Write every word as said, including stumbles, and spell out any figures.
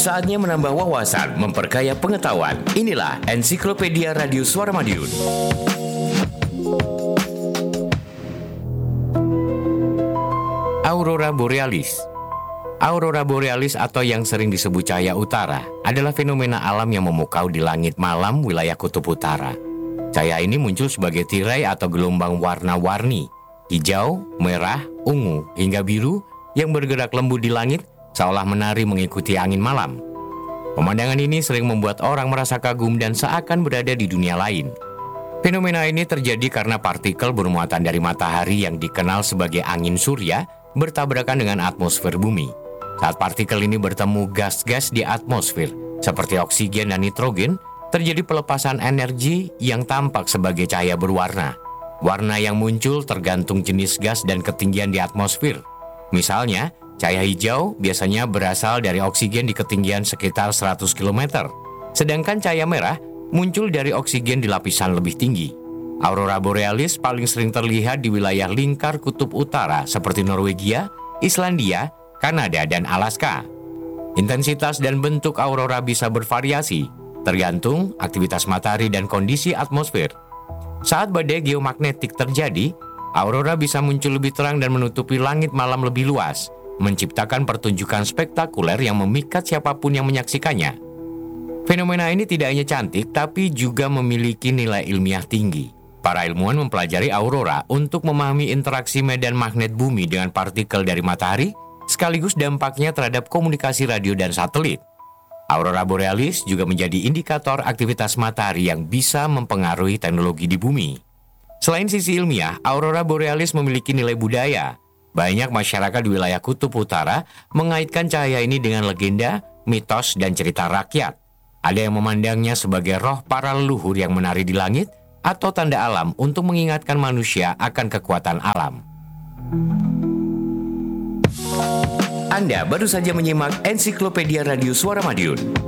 Saatnya menambah wawasan, memperkaya pengetahuan. Inilah Ensiklopedia Radio Suara Madiun. Aurora Borealis. Aurora Borealis atau yang sering disebut cahaya utara adalah fenomena alam yang memukau di langit malam wilayah kutub utara. Cahaya ini muncul sebagai tirai atau gelombang warna-warni, hijau, merah, ungu, hingga biru yang bergerak lembut di langit seolah menari mengikuti angin malam. Pemandangan ini sering membuat orang merasa kagum dan seakan berada di dunia lain. Fenomena ini terjadi karena partikel bermuatan dari matahari yang dikenal sebagai angin surya bertabrakan dengan atmosfer bumi. Saat partikel ini bertemu gas-gas di atmosfer, seperti oksigen dan nitrogen, terjadi pelepasan energi yang tampak sebagai cahaya berwarna. Warna yang muncul tergantung jenis gas dan ketinggian di atmosfer. Misalnya, cahaya hijau biasanya berasal dari oksigen di ketinggian sekitar seratus kilometer, sedangkan cahaya merah muncul dari oksigen di lapisan lebih tinggi. Aurora Borealis paling sering terlihat di wilayah lingkar kutub utara seperti Norwegia, Islandia, Kanada, dan Alaska. Intensitas dan bentuk aurora bisa bervariasi, tergantung aktivitas matahari dan kondisi atmosfer. Saat badai geomagnetik terjadi, aurora bisa muncul lebih terang dan menutupi langit malam lebih luas, menciptakan pertunjukan spektakuler yang memikat siapapun yang menyaksikannya. Fenomena ini tidak hanya cantik, tapi juga memiliki nilai ilmiah tinggi. Para ilmuwan mempelajari aurora untuk memahami interaksi medan magnet bumi dengan partikel dari matahari, sekaligus dampaknya terhadap komunikasi radio dan satelit. Aurora Borealis juga menjadi indikator aktivitas matahari yang bisa mempengaruhi teknologi di bumi. Selain sisi ilmiah, Aurora Borealis memiliki nilai budaya. Banyak masyarakat di wilayah kutub utara mengaitkan cahaya ini dengan legenda, mitos, dan cerita rakyat. Ada yang memandangnya sebagai roh para leluhur yang menari di langit atau tanda alam untuk mengingatkan manusia akan kekuatan alam. Anda baru saja menyimak Ensiklopedia Radio Suara Madiun.